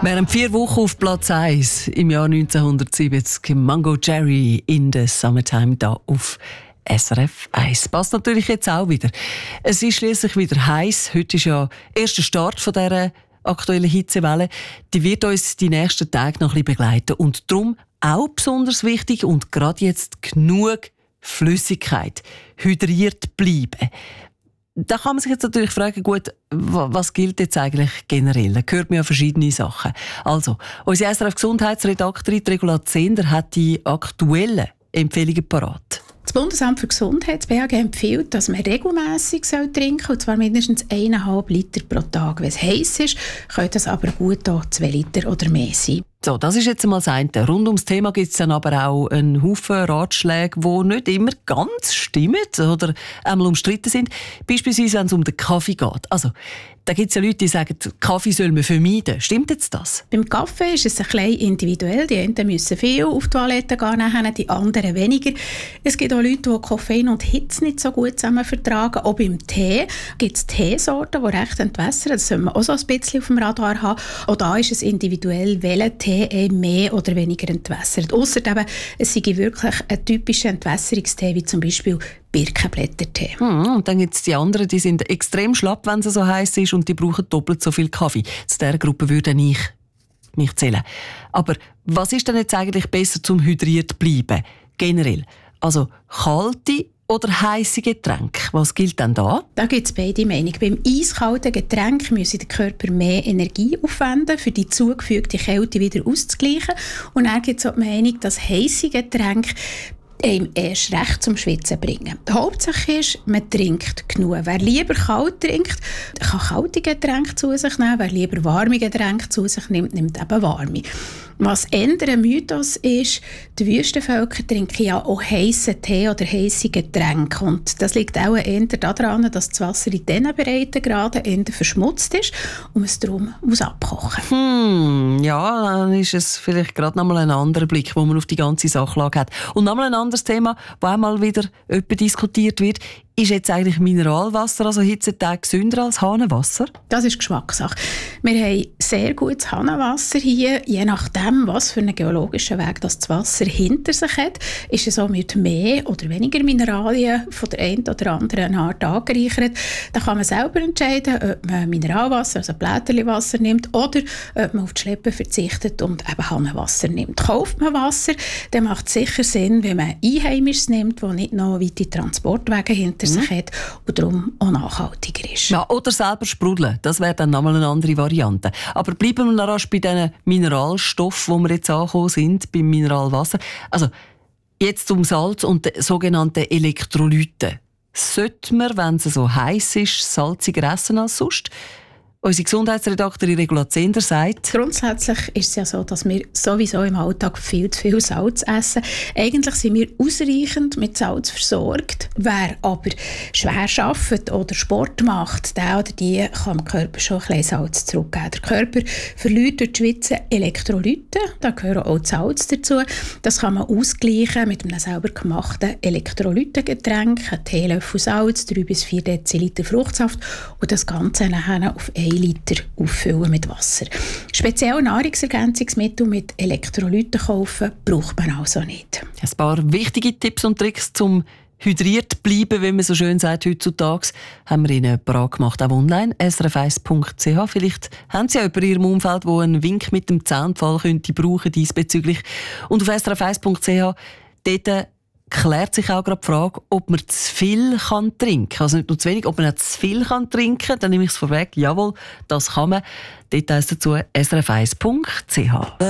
Während 4 Wochen auf Platz 1 im Jahr 1970 Mango Jerry in the Summertime da auf SRF 1. Passt natürlich jetzt auch wieder. Es ist schliesslich wieder heiß. Heute ist ja erster Start von dieser aktuellen Hitzewelle. Die wird uns die nächsten Tage noch ein bisschen begleiten. Und darum auch besonders wichtig und gerade jetzt genug Flüssigkeit. Hydriert bleiben. Da kann man sich jetzt natürlich fragen, gut, was gilt jetzt eigentlich generell? Da hört man ja verschiedene Sachen. Also, unsere SRF-Gesundheitsredaktorin Regula Zehnder hat die aktuellen Empfehlungen parat. Das Bundesamt für Gesundheit, das BAG, empfiehlt, dass man regelmässig trinken soll, und zwar mindestens 1,5 Liter pro Tag. Wenn es heiß ist, könnte es aber gut auch 2 Liter oder mehr sein. So, das ist jetzt einmal das eine. Rund ums Thema gibt es dann aber auch einen Haufen Ratschläge, die nicht immer ganz stimmen oder einmal umstritten sind. Beispielsweise, wenn es um den Kaffee geht. Also, da gibt es ja Leute, die sagen, Kaffee soll man vermeiden. Stimmt jetzt das? Beim Kaffee ist es ein bisschen individuell. Die einen müssen viel auf die Toilette gehen, die anderen weniger. Es gibt auch Leute, die Koffein und Hitze nicht so gut zusammen vertragen. Auch beim Tee gibt es Teesorten, die recht entwässern. Das soll man auch so ein bisschen auf dem Radar haben. Auch da ist es individuell, welcher Tee mehr oder weniger entwässert. Ausser eben, es sei wirklich ein typischer Entwässerungstee, wie zum Beispiel Birkenblättertee. Und dann gibt es die anderen, die sind extrem schlapp, wenn es so heiß ist, und die brauchen doppelt so viel Kaffee. Zu dieser Gruppe würde ich mich zählen. Aber was ist denn jetzt eigentlich besser zum hydriert bleiben? Generell. Also kalte oder heisse Getränke? Was gilt denn da? Da gibt es beide Meinungen. Beim eiskalten Getränk müsse der Körper mehr Energie aufwenden, für die zugefügte Kälte wieder auszugleichen. Und dann gibt es auch die Meinung, dass heisse Getränke einem erst recht zum Schwitzen bringen. Die Hauptsache ist, man trinkt genug. Wer lieber kalt trinkt, kann kalte Getränke zu sich nehmen. Wer lieber warme Getränke zu sich nimmt, nimmt eben warme. Was eher ein Mythos ist, die Wüstenvölker trinken ja auch heissen Tee oder heisse Getränke. Und das liegt auch eher daran, dass das Wasser in diesen Breitengraden eher verschmutzt ist und man es darum abkochen muss. Ja, dann ist es vielleicht gerade noch mal ein anderer Blick, wo man auf die ganze Sachlage hat. Und noch mal ein anderes Thema, das auch mal wieder diskutiert wird. Ist jetzt eigentlich Mineralwasser, also Hitzetage, gesünder als Hahnenwasser? Das ist Geschmackssache. Wir haben sehr gutes Hahnenwasser hier. Je nachdem, was für einen geologischen Weg das Wasser hinter sich hat, ist es auch mit mehr oder weniger Mineralien von der einen oder anderen Art angereichert. Da kann man selber entscheiden, ob man Mineralwasser, also Blätterliwasser nimmt, oder ob man auf die Schleppen verzichtet und eben Hahnenwasser nimmt. Kauft man Wasser, dann macht es sicher Sinn, wenn man Einheimisches nimmt, das nicht noch weite Transportwege hinter sich hat und darum auch nachhaltiger ist. Ja, oder selber sprudeln, das wäre dann nochmal eine andere Variante. Aber bleiben wir noch rasch bei diesen Mineralstoffen, wo wir jetzt angekommen sind, beim Mineralwasser. Also jetzt um Salz und die sogenannten Elektrolyte. Sollte man, wenn es so heiß ist, salziger essen als sonst? Unsere Gesundheitsredaktorin Regula Zehnder sagt: Grundsätzlich ist es ja so, dass wir sowieso im Alltag viel zu viel Salz essen. Eigentlich sind wir ausreichend mit Salz versorgt. Wer aber schwer arbeitet oder Sport macht, der oder die kann dem Körper schon ein bisschen Salz zurückgeben. Der Körper verliert durch die Schwitzen Elektrolyte, da gehören auch Salz dazu. Das kann man ausgleichen mit einem selber gemachten Elektrolytengetränk, ein Teelöffel Salz, 3 bis 4 Deziliter Fruchtsaft und das Ganze nachher auf 1 Liter auffüllen mit Wasser. Speziell Nahrungsergänzungsmittel mit Elektrolyten kaufen braucht man also nicht. Ein paar wichtige Tipps und Tricks zum hydriert bleiben, wie man so schön sagt heutzutage, haben wir Ihnen parat gemacht, auch online, srf1.ch. Vielleicht haben Sie ja jemanden in Ihrem Umfeld, der einen Wink mit dem Zaunpfahl könnte brauchen diesbezüglich. Und auf srf1.ch, dort klärt sich auch gerade die Frage, ob man zu viel trinken kann. Also nicht nur zu wenig, ob man auch zu viel trinken kann. Dann nehme ich es vorweg. Jawohl, das kann man. Details dazu srf1.ch.